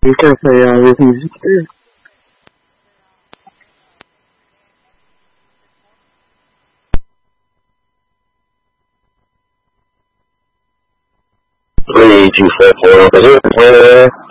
You can't say this music there. 3244, is it?